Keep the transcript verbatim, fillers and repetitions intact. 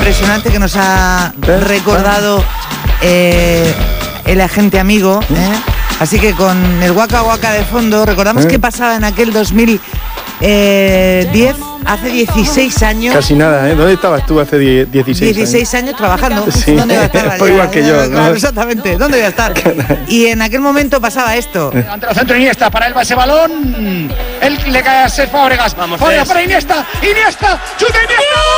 impresionante que nos ha recordado eh, el agente amigo, ¿eh? Así que con el Waka Waka de fondo, recordamos ¿Eh? qué pasaba en aquel dos mil diez, hace dieciséis años. Casi nada, ¿eh? ¿Dónde estabas tú hace dieciséis años? dieciséis años trabajando. Sí. ¿Dónde iba a estar? Pues igual que yo, ¿no? Claro, exactamente, ¿dónde iba a estar? Y en aquel momento pasaba esto. Ante el centro Iniesta, para él va ese balón. Él le cae a Cesc Fábregas. Vamos, Fábregas para Iniesta. Iniesta, chuta Iniesta.